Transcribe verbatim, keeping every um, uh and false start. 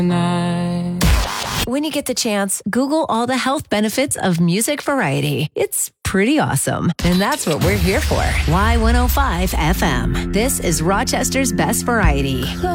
When you get the chance, Google all the health benefits of music variety. It's pretty awesome. And that's what we're here for. Y one oh five F M. This is Rochester's Best Variety.